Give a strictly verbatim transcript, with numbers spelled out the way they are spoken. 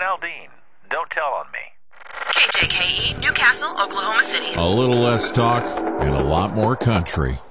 Aldine. Don't tell on me. K J K E, Newcastle, Oklahoma City. A little less talk and a lot more country.